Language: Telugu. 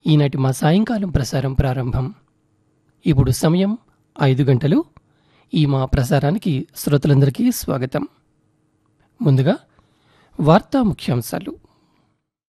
ఈనాటి మా సాయంకాలం ప్రసారం ప్రారంభం. ఇప్పుడు సమయం 5 గంటలు. ఈ మా ప్రసారానికి శ్రోతలందరికీ స్వాగతం. ముందుగా వార్తా ముఖ్యాంశాలు.